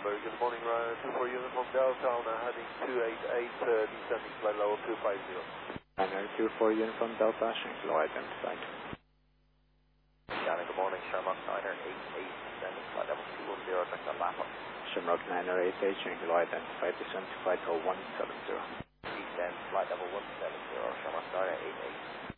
Very good morning, Ryan. 24 Uniform Delta on heading 288, descending flight level 250. Niner 24 Uniform Delta, Shankill identified. Good morning, Shamrock 988, descending flight level 210, Texas Lapa. Shamrock 988, Shankill identified, descend to flight level 170. Descend flight level 170, Shamrock 988.